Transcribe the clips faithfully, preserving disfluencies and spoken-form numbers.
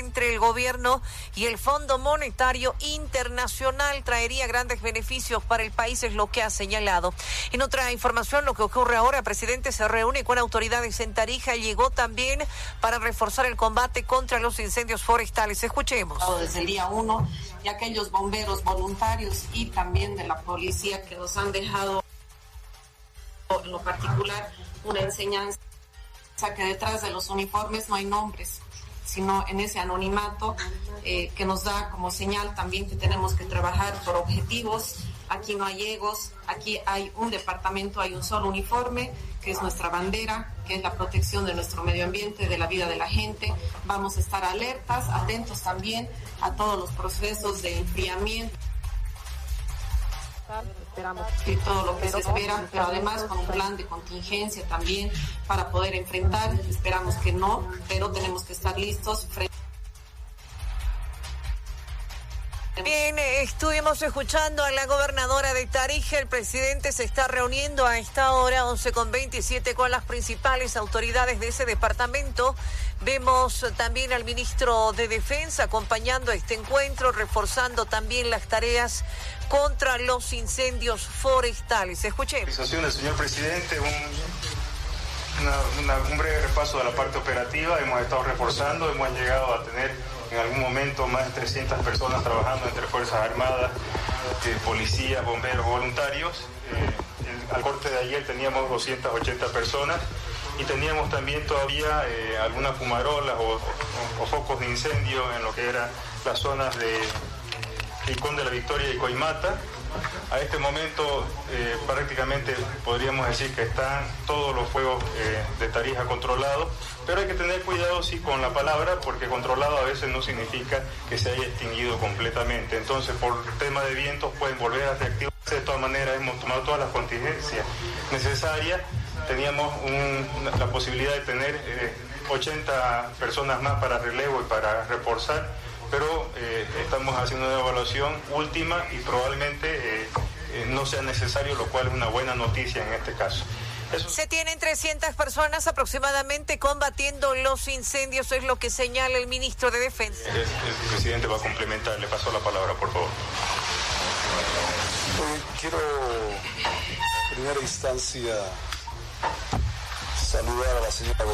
entre el gobierno y el Fondo Monetario Internacional. Traería grandes beneficios para el país, es lo que ha señalado. En otra información, lo que ocurre ahora, el presidente se reúne con autoridades en Tarija. Llegó también para reforzar el combate contra los incendios forestales. Escuchemos. Desde el día uno, y aquellos bomberos voluntarios y también de la policía que nos han dejado en lo particular una enseñanza que detrás de los uniformes no hay nombres, sino en ese anonimato eh, que nos da como señal también que tenemos que trabajar por objetivos. Aquí no hay egos, aquí hay un departamento, hay un solo uniforme, que es nuestra bandera, que es la protección de nuestro medio ambiente, de la vida de la gente. Vamos a estar alertas, atentos también a todos los procesos de enfriamiento. Esperamos que todo lo que se espera, pero además con un plan de contingencia también para poder enfrentar. Esperamos que no, pero tenemos que estar listos frente. Bien, estuvimos escuchando a la gobernadora de Tarija. El presidente se está reuniendo a esta hora, once con veintisiete, con las principales autoridades de ese departamento. Vemos también al ministro de Defensa acompañando este encuentro, reforzando también las tareas contra los incendios forestales. Escuchemos. Señor presidente, un, una, una, un breve repaso de la parte operativa. Hemos estado reforzando, hemos llegado a tener en algún momento más de trescientas personas trabajando entre Fuerzas Armadas, eh, policías, bomberos, voluntarios. Eh, el, al corte de ayer teníamos doscientas ochenta personas y teníamos también todavía eh, algunas fumarolas o, o, o focos de incendio en lo que eran las zonas de Rincón de la Victoria y Coimata. A este momento eh, prácticamente podríamos decir que están todos los fuegos eh, de Tarija controlados, pero hay que tener cuidado sí con la palabra, porque controlado a veces no significa que se haya extinguido completamente. Entonces, por tema de vientos pueden volver a reactivarse. De todas maneras, hemos tomado todas las contingencias necesarias. Teníamos un, la posibilidad de tener eh, ochenta personas más para relevo y para reforzar, pero eh, estamos haciendo una evaluación última y probablemente eh, eh, no sea necesario, lo cual es una buena noticia en este caso. Eso... Se tienen trescientas personas aproximadamente combatiendo los incendios, es lo que señala el ministro de Defensa. El, el presidente va a complementar, le paso la palabra, por favor. Eh, quiero, en primera instancia, saludar a la señora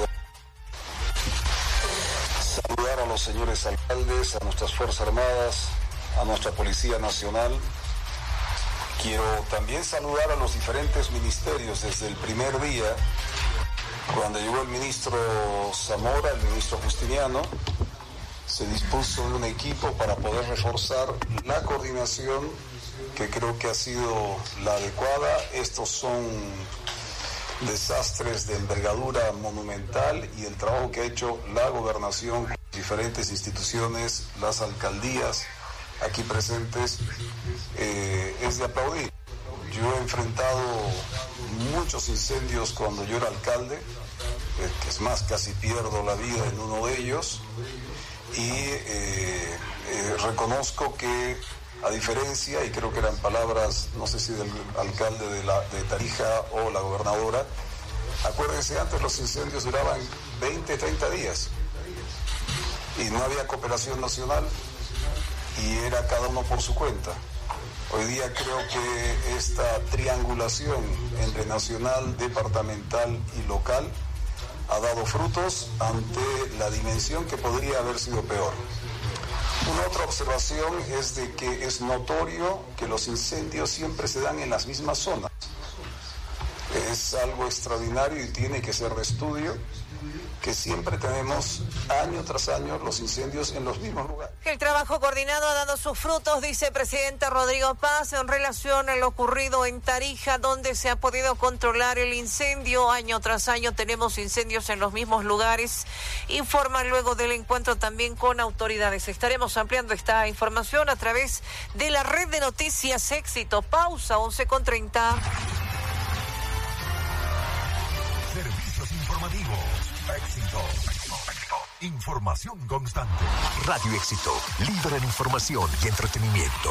saludar a los señores alcaldes, a nuestras Fuerzas Armadas, a nuestra Policía Nacional. Quiero también saludar a los diferentes ministerios desde el primer día, cuando llegó el ministro Zamora, el ministro Justiniano, se dispuso un equipo para poder reforzar la coordinación, que creo que ha sido la adecuada. Estos son desastres de envergadura monumental y el trabajo que ha hecho la gobernación, diferentes instituciones, las alcaldías aquí presentes, eh, es de aplaudir. Yo he enfrentado muchos incendios cuando yo era alcalde, eh, que es más, casi pierdo la vida en uno de ellos, y eh, eh, reconozco que, a diferencia, y creo que eran palabras, no sé si del alcalde de, la, de Tarija o la gobernadora, acuérdense, antes los incendios duraban veinte, treinta días y no había cooperación nacional y era cada uno por su cuenta. Hoy día creo que esta triangulación entre nacional, departamental y local ha dado frutos ante la dimensión que podría haber sido peor. Una otra observación es de que es notorio que los incendios siempre se dan en las mismas zonas. Es algo extraordinario y tiene que ser de estudio, que siempre tenemos año tras año los incendios en los mismos lugares. El trabajo coordinado ha dado sus frutos, dice el presidente Rodrigo Paz, en relación a lo ocurrido en Tarija, donde se ha podido controlar el incendio. Año tras año tenemos incendios en los mismos lugares. Informa luego del encuentro también con autoridades. Estaremos ampliando esta información a través de la red de noticias Éxito. Pausa, once con treinta. Servicios informativos. Éxito. Información constante. Radio Éxito, líder en información y entretenimiento.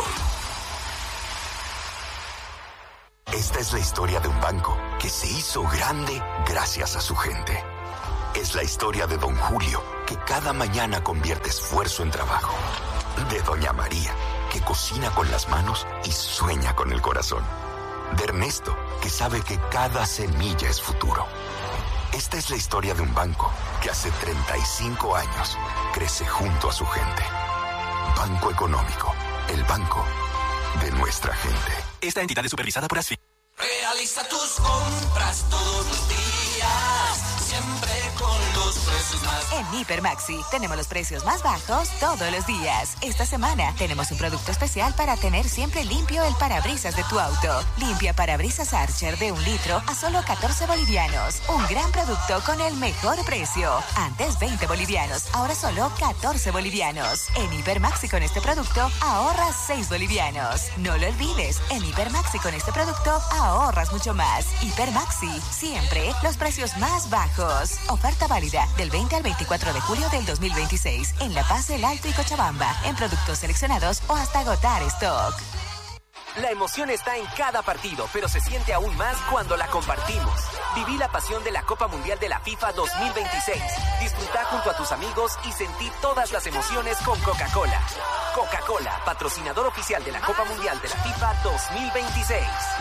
Esta es la historia de un banco que se hizo grande gracias a su gente. es la historia de don Julio, que cada mañana convierte esfuerzo en trabajo. De doña María, que cocina con las manos y sueña con el corazón. De Ernesto, que sabe que cada semilla es futuro. Esta es la historia de un banco que hace treinta y cinco años crece junto a su gente. Banco Económico, el banco de nuestra gente. Esta entidad es supervisada por ASFI. Realiza tus compras todos los días, siempre con los precios más. En Hiper Maxi tenemos los precios más bajos todos los días. Esta semana tenemos un producto especial para tener siempre limpio el parabrisas de tu auto. Limpia parabrisas Archer de un litro a solo catorce bolivianos. Un gran producto con el mejor precio. Antes veinte bolivianos, ahora solo catorce bolivianos. En Hiper Maxi con este producto ahorras seis bolivianos. No lo olvides, en Hiper Maxi con este producto ahorras mucho más. Hiper Maxi, siempre los precios más bajos. Oferta válida del veinte al veinticuatro de julio del dos mil veintiséis en La Paz, El Alto y Cochabamba, en productos seleccionados o hasta agotar stock. La emoción está en cada partido, pero se siente aún más cuando la compartimos. Viví la pasión de la Copa Mundial de la FIFA dos mil veintiséis. Disfruta junto a tus amigos y sentí todas las emociones con Coca-Cola. Coca-Cola, patrocinador oficial de la Copa Mundial de la FIFA dos mil veintiséis.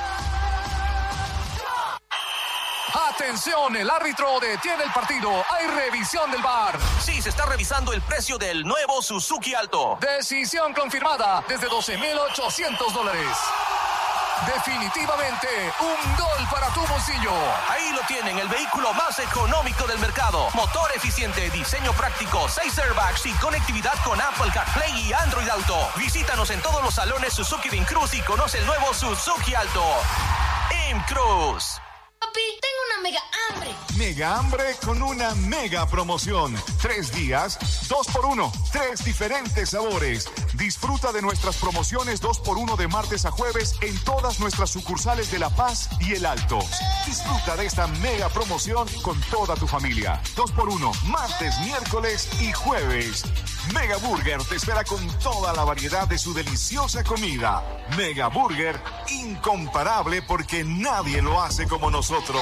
Atención, el árbitro detiene el partido. Hay revisión del V A R. Sí, se está revisando el precio del nuevo Suzuki Alto. Decisión confirmada desde doce mil ochocientos dólares. Definitivamente un gol para tu bolsillo. Ahí lo tienen, el vehículo más económico del mercado. Motor eficiente, diseño práctico, seis airbags y conectividad con Apple CarPlay y Android Auto. Visítanos en todos los salones Suzuki de Incruz y conoce el nuevo Suzuki Alto. Incruz. Papi, tengo una mega hambre. Mega hambre con una mega promoción. Tres días, dos por uno. Tres diferentes sabores. Disfruta de nuestras promociones dos por uno de martes a jueves en todas nuestras sucursales de La Paz y El Alto. Disfruta de esta mega promoción con toda tu familia. dos por uno, martes, miércoles y jueves. Mega Burger te espera con toda la variedad de su deliciosa comida. Mega Burger, incomparable porque nadie lo hace como nosotros.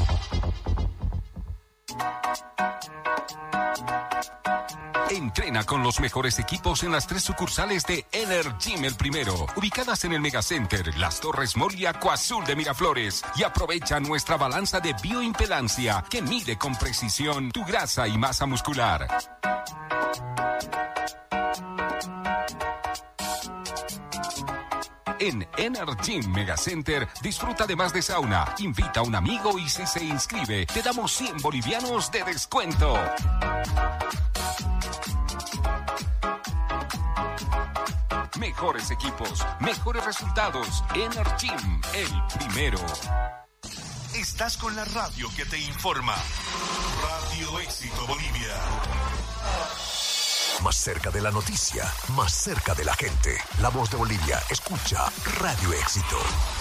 Entrena con los mejores equipos en las tres sucursales de Energym El Primero, ubicadas en el Megacenter, Las Torres Mall y Acuazul de Miraflores. Y aprovecha nuestra balanza de bioimpedancia que mide con precisión tu grasa y masa muscular. En Energym Megacenter, disfruta de más de sauna. Invita a un amigo y si se inscribe, te damos cien bolivianos de descuento. Mejores equipos, mejores resultados. Energym, el primero. Estás con la radio que te informa. Radio Éxito Bolivia. Más cerca de la noticia, más cerca de la gente. La voz de Bolivia, escucha Radio Éxito.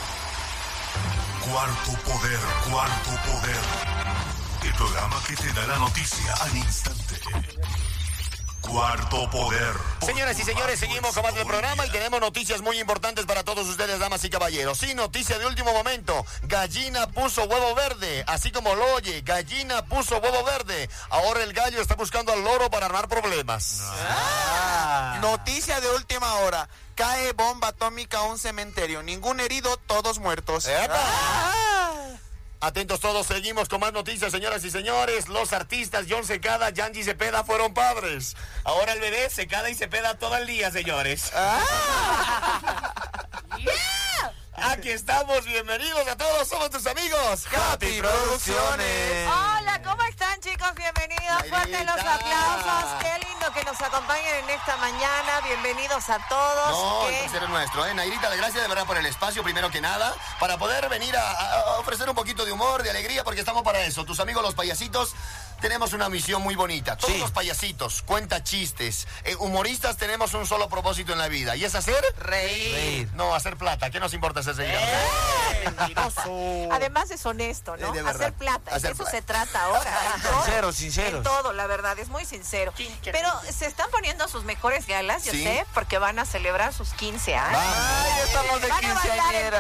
Cuarto Poder, Cuarto Poder. El programa que te da la noticia al instante. Cuarto Poder. Señoras y señores, seguimos con más del programa y tenemos noticias muy importantes para todos ustedes, damas y caballeros. Sí, noticia de último momento. Gallina puso huevo verde, así como lo oye. Gallina puso huevo verde. Ahora el gallo está buscando al loro para armar problemas. Ah. Noticia de última hora. Cae bomba atómica a un cementerio. Ningún herido, todos muertos. Ah. Atentos todos, seguimos con más noticias, señoras y señores. Los artistas John Secada, Yanji Cepeda fueron padres. Ahora el bebé Secada y Cepeda todo el día, señores. Ah. Yeah. Aquí estamos, bienvenidos a todos, somos tus amigos Happy Producciones. Hola, ¿cómo están, chicos? Bienvenidos, fuertes los aplausos. Qué lindo que nos acompañen en esta mañana. Bienvenidos a todos. No, que... el placer es nuestro, ¿eh? Nairita, de gracias de verdad por el espacio, primero que nada, para poder venir a, a ofrecer un poquito de humor, de alegría, porque estamos para eso. Tus amigos los payasitos tenemos una misión muy bonita. Todos sí. Los payasitos, cuenta chistes, eh, humoristas tenemos un solo propósito en la vida, y es hacer... Reír. Reír. No, hacer plata. ¿Qué nos importa ese señor? ¡Eh! Además es honesto, ¿no? Eh, hacer plata. Hacer de eso plata. se trata ahora. Sincero, sincero. En todo, la verdad, es muy sincero. Pero se están poniendo sus mejores galas, yo ¿Sí? sé, porque van a celebrar sus quince años. Ay, estamos de van a bailar el vals.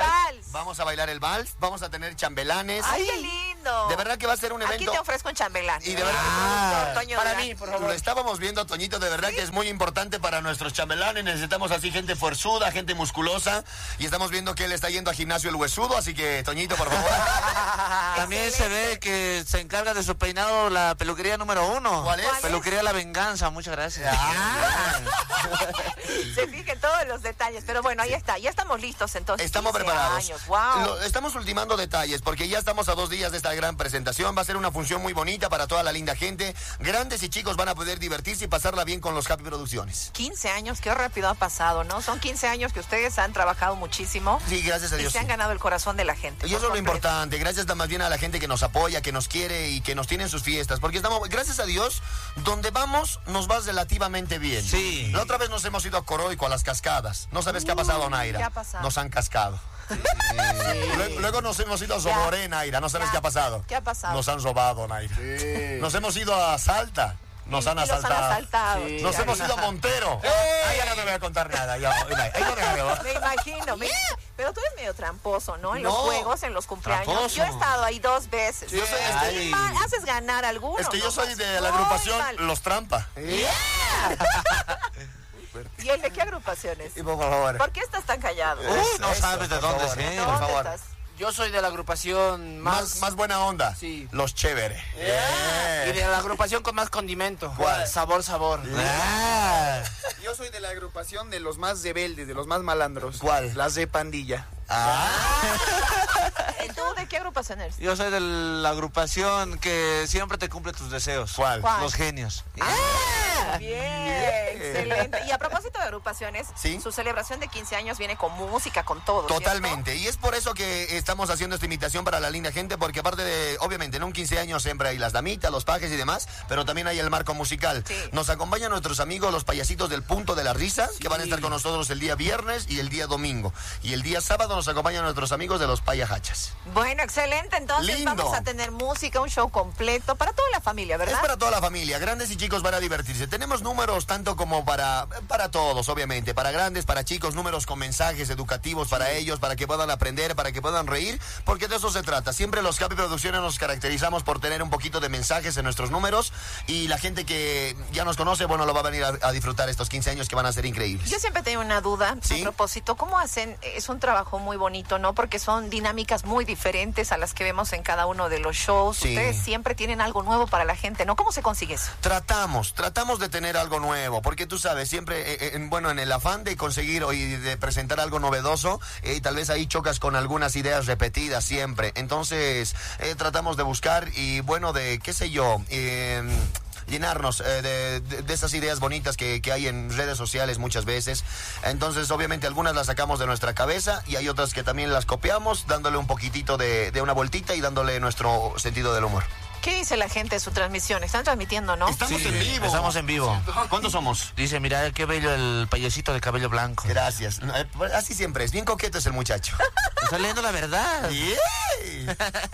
Vamos a bailar el vals, vamos a tener chambelanes. ¡Ay, qué lindo! De verdad que va a ser un evento. Aquí te ofrezco un chambelán. Y de verdad, ah, Toño, para mí, por favor. Lo estábamos viendo, Toñito, de verdad ¿Sí? que es muy importante para nuestros chambelanes. Necesitamos así gente fuerzuda, gente musculosa. Y estamos viendo que él está yendo a gimnasio el huesudo, así que, Toñito, por favor. También se ve que se encarga de su peinado la peluquería número uno. ¿Cuál es? ¿Cuál peluquería es? La Venganza, muchas gracias. Ah. Se fijen todos los detalles, pero bueno, ahí está, ya estamos listos entonces. Estamos preparados. Años. Wow. Lo, estamos ultimando detalles porque ya estamos a dos días de esta gran presentación. Va a ser una función muy bonita para toda la linda gente. Grandes y chicos van a poder divertirse y pasarla bien con los Happy Producciones. quince años, qué rápido ha pasado, ¿no? Son quince años que ustedes han trabajado muchísimo. Sí, gracias a Dios. Y se han sí. ganado el corazón de la gente. Y eso es lo importante. Gracias más bien a la gente que nos apoya, que nos quiere y que nos tiene en sus fiestas. Porque estamos, gracias a Dios, donde vamos nos va relativamente bien. Sí. La otra vez nos hemos ido a Coroico, a las cascadas. ¿No sabes uh, qué ha pasado, Naira? ¿Qué ha pasado? Nos han cascado. Sí. Luego, luego nos hemos ido a Soboré, Naira. ¿No sabes ya. qué ha pasado? ¿Qué ha pasado? Nos han robado, Naira. Sí. Nos hemos ido a Salta. Nos han asaltado. Nos, han asaltado. Sí. Nos hemos ido a Montero. ¡Eh! Ahí ya no me voy a contar nada. Ya, ahí no me veo. Me imagino. Me... Pero tú eres medio tramposo, ¿no? En no. los juegos, en los cumpleaños. Tramposo. Yo he estado ahí dos veces. Sí, yo soy, es que, mal, haces ganar alguno. Es que yo no soy de la agrupación Los Trampa. Yeah. ¿Y el de qué agrupaciones? Y por favor. ¿Por qué estás tan callado? Uy, no Eso, sabes de dónde es, ¿eh? Por favor. Estás? Yo soy de la agrupación más... Más, más buena onda. Sí. Los Chévere. Yeah. Y de la agrupación con más condimento. ¿Cuál? Sabor, sabor. Yeah. Yo soy de la agrupación de los más rebeldes, de los más malandros. ¿Cuál? Las de Pandilla. Ah. ¿Tú de qué agrupación eres? Yo soy de la agrupación que siempre te cumple tus deseos. ¿Cuál? ¿Cuál? Los Genios. Ah, bien, bien, excelente. Y a propósito de agrupaciones, ¿sí? Su celebración de quince años viene con música, con todo. Totalmente. ¿cierto? Y es por eso que estamos haciendo esta invitación para la linda gente, porque aparte de, obviamente, en un quince años siempre hay las damitas, los pajes y demás, pero también hay el marco musical. Sí. Nos acompañan nuestros amigos, los payasitos del Punto de la Risa, sí. que van a estar con nosotros el día viernes y el día domingo. Y el día sábado nos acompañan nuestros amigos de los Payahachas. Bueno, excelente. Entonces Lindo. vamos a tener música, un show completo para toda la familia, ¿verdad? Es para toda la familia. Grandes y chicos van a divertirse. Tenemos números tanto como para, para todos, obviamente. Para grandes, para chicos, números con mensajes educativos sí. para ellos, para que puedan aprender, para que puedan reír, porque de eso se trata. Siempre los Happy Producciones nos caracterizamos por tener un poquito de mensajes en nuestros números y la gente que ya nos conoce, bueno, lo va a venir a, a disfrutar estos quince años que van a ser increíbles. Yo siempre tengo una duda ¿Sí? a propósito. ¿Cómo hacen? Es un trabajo muy bonito, ¿no? Porque son dinámicas muy diferentes a las que vemos en cada uno de los shows. Sí. Ustedes siempre tienen algo nuevo para la gente, ¿no? ¿Cómo se consigue eso? Tratamos, tratamos de tener algo nuevo, porque tú sabes, siempre, eh, en, bueno, en el afán de conseguir o de presentar algo novedoso, eh, tal vez ahí chocas con algunas ideas repetidas siempre. Entonces, eh, tratamos de buscar y, bueno, de, qué sé yo, eh, llenarnos eh, de, de, de esas ideas bonitas que, que hay en redes sociales muchas veces. Entonces, obviamente, algunas las sacamos de nuestra cabeza y hay otras que también las copiamos, dándole un poquitito de, de una vueltita y dándole nuestro sentido del humor. ¿Qué dice la gente de su transmisión? Están transmitiendo, ¿no? Estamos sí, en vivo. Estamos en vivo. ¿Cuántos somos? Dice, mira, qué bello el payasito de cabello blanco. Gracias. Así siempre es. Bien coqueto es el muchacho. Está leyendo la verdad. Yeah.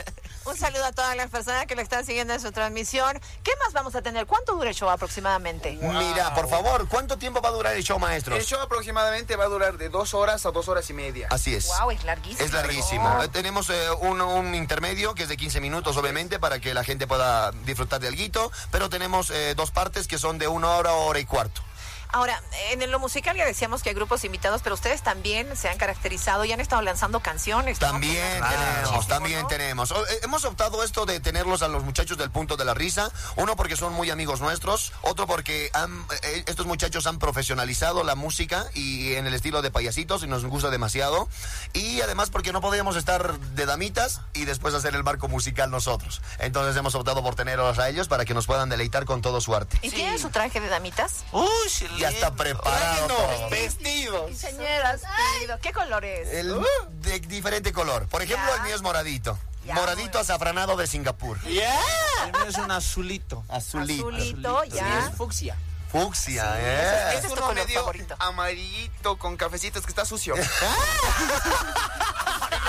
Un saludo a todas las personas que lo están siguiendo en su transmisión. ¿Qué más vamos a tener? ¿Cuánto dura el show aproximadamente? Wow. Mira, por favor, ¿cuánto tiempo va a durar el show, maestros? El show aproximadamente va a durar de dos horas a dos horas y media. Así es. Wow, es larguísimo. Es larguísimo. Oh. Tenemos eh, un, un intermedio que es de quince minutos, obviamente, para que la gente pueda disfrutar de alguito, pero tenemos eh, dos partes que son de una hora, hora y cuarto. Ahora, en lo musical ya decíamos que hay grupos invitados, pero ustedes también se han caracterizado y han estado lanzando canciones, ¿no? También Claro. tenemos, también ¿no? tenemos. Hemos optado esto de tenerlos a los muchachos del Punto de la Risa, uno porque son muy amigos nuestros, otro porque han, estos muchachos han profesionalizado la música y en el estilo de payasitos y nos gusta demasiado, y además porque no podíamos estar de damitas y después hacer el marco musical nosotros. Entonces hemos optado por tenerlos a ellos para que nos puedan deleitar con todo su arte. ¿Y sí. tienen su traje de damitas? Uy, sí. Ya está preparado. No, vestidos. Señoras, vestido. ¿Qué color es? El, uh. De diferente color. Por ejemplo, ya. el mío es moradito. Ya, moradito azafranado de Singapur. Yeah. El mío es un azulito. Azulito. Azulito, ya. Sí, es fucsia. Fucsia, sí, Ese, eh. ese es tu color favorito. Amarillito con cafecitos que está sucio. Lo vas a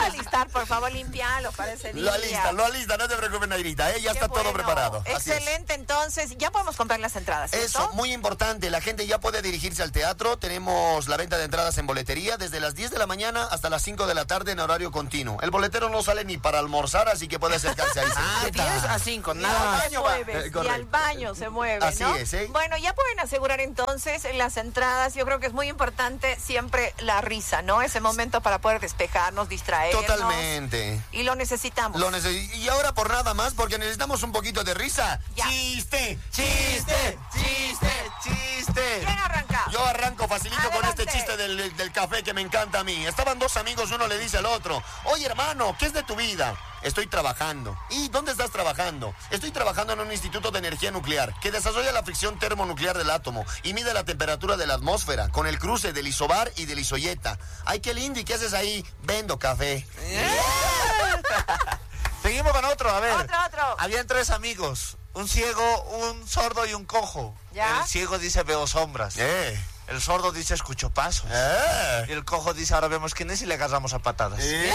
alistar, por favor, limpialo para ese día. Lo alista, lo alista, no te preocupes, Nairita, ¿eh? Ya Qué está bueno. todo preparado. Así es. Excelente, entonces, ya podemos comprar las entradas, ¿cierto? Eso, muy importante, la gente ya puede dirigirse al teatro, tenemos la venta de entradas en boletería desde las diez de la mañana hasta las cinco de la tarde en horario continuo. El boletero no sale ni para almorzar, así que puede acercarse ahí. De diez a cinco, nada más. Y al baño, eh, y al baño se mueve, Así ¿no? es, ¿eh? Bueno, ya pueden asegurar entonces las entradas. Yo creo que es muy importante siempre la risa, ¿no? Ese momento para poder despejarnos, distraernos. Totalmente. Y lo necesitamos. Lo necesi- y ahora por nada más, porque necesitamos un poquito de risa. Ya. ¡Chiste! ¡Chiste! ¡Chiste! ¡Chiste! ¿Quién arranca? Yo arranco facilito con Adelante. este chiste del, del café que me encanta a mí. Estaban dos amigos, uno le dice al otro, oye hermano, ¿qué es de tu vida? Estoy trabajando. ¿Y dónde estás trabajando? Estoy trabajando en un instituto de energía nuclear que desarrolla la fricción termonuclear del átomo y mide la temperatura de la atmósfera con el cruce del isobar y del isoyeta. Ay, qué lindo. ¿Y qué haces ahí? Vendo café. Seguimos con otro, a ver. Otro, otro. Habían tres amigos, un ciego, un sordo y un cojo. ¿Ya? El ciego dice veo sombras. Eh. El sordo dice escucho pasos. Eh. Y el cojo dice ahora vemos quién es y le agarramos a patadas. Eh.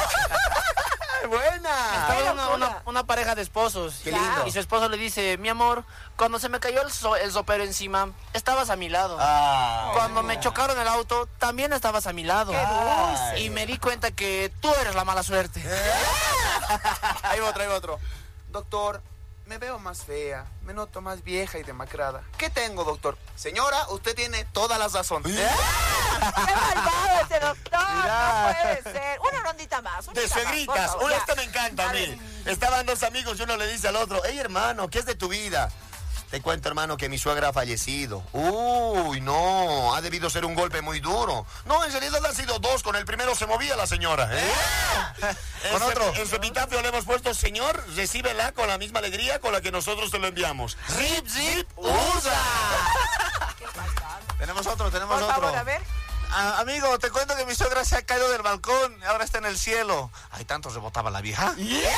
¡Buena! Estaba una, una, una pareja de esposos. Qué lindo. Y su esposo le dice, mi amor, cuando se me cayó el, so- el sopero encima, estabas a mi lado. Ah. Cuando me chocaron el auto, también estabas a mi lado. Qué dulce. Y me di cuenta que tú eres la mala suerte. Ahí va otro, ahí va otro. Doctor, me veo más fea, me noto más vieja y demacrada. ¿Qué tengo, doctor? Señora, usted tiene toda la razón. ¡Qué malvado este doctor! No puede ser. Una rondita más. una De rondita más, por suegritas. favor, Uno, ya. esto me encanta a A mí. ver. Estaban dos amigos y uno le dice al otro, hey hermano, ¿qué es de tu vida? Te cuento, hermano, que mi suegra ha fallecido. Uy, no, ha debido ser un golpe muy duro. No, en realidad han sido dos, con el primero se movía la señora. ¿eh? En Con su- otro. En su epitafio le hemos puesto, señor, recíbela con la misma alegría con la que nosotros te lo enviamos. ¡Zip, zip, usa! Tenemos otro, tenemos Por otro. favor, a ver. Ah, amigo, te cuento que mi suegra se ha caído del balcón y ahora está en el cielo. Ay, tanto rebotaba la vieja.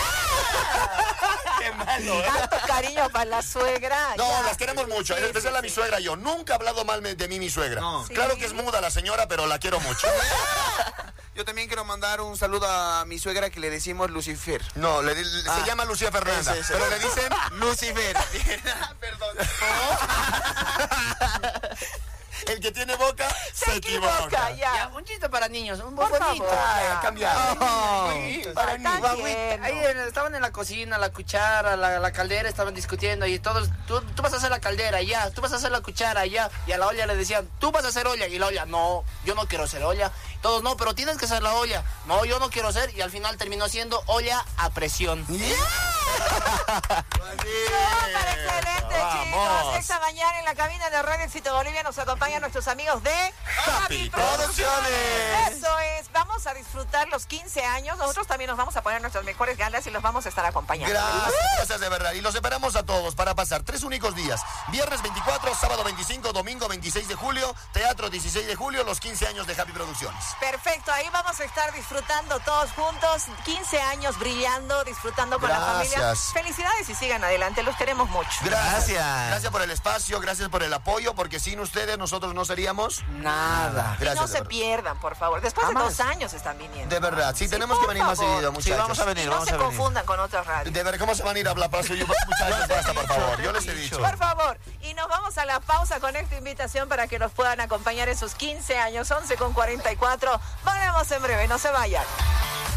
Qué malo, ¿eh? Tanto cariño para la suegra. No, ya. las queremos mucho, Sí, en especial sí, a mi sí. suegra yo. Nunca he hablado mal de mí mi suegra. No. Claro Sí. que es muda la señora, pero la quiero mucho. Yo también quiero mandar un saludo a mi suegra que le decimos Lucifer. No, le, le- Ah. se llama Lucía Fernanda, Ese, ese. pero le dicen Lucifer. Perdón. el que tiene boca se, Se equivoca, ya. Ya, un chiste para niños, un Por bonito. favor. Ay, ha cambiado. Para Niños. niños. Ahí en- estaban en la cocina, la cuchara, la, la caldera, estaban discutiendo y todos, tú, tú vas a hacer la caldera, ya, tú vas a hacer la cuchara, ya. Y a la olla le decían, tú vas a hacer olla. Y la olla, no, yo no quiero hacer olla. Todos, no, pero tienes que hacer la olla. No, yo no quiero hacer. Y al final terminó siendo olla a presión. Súper excelente, chicos. Vamos. Esta mañana en la cabina de Radio Éxito Bolivia nos acompañan nuestros amigos de Happy Producciones. Eso es. Vamos a disfrutar los quince años. Nosotros también nos vamos a poner nuestras mejores galas y los vamos a estar acompañando. Gracias, gracias de verdad. Y los esperamos a todos para pasar tres únicos días. Viernes veinticuatro, sábado veinticinco, domingo veintiséis de julio, teatro dieciséis de julio, los quince años de Happy Producciones. Perfecto, ahí vamos a estar disfrutando todos juntos, quince años brillando, disfrutando con la familia. Gracias. Felicidades y sigan adelante, los queremos mucho. Gracias. Gracias por el espacio, gracias por el apoyo, porque sin ustedes nosotros no seríamos Nada. Y Gracias. no de se verdad. pierdan, por favor. Después de Jamás. dos años están viniendo. De verdad, sí, tenemos por que venir más favor. seguido, Sí, muchachos. vamos a venir, Y no vamos se a venir. confundan con otras radios. De ver cómo se van a ir a hablar para suyo, muchachos, basta, por favor. Yo les he dicho. Por favor, y nos vamos a la pausa con esta invitación para que nos puedan acompañar en sus quince años, once con cuarenta y cuatro. Volvemos en breve, no se vayan.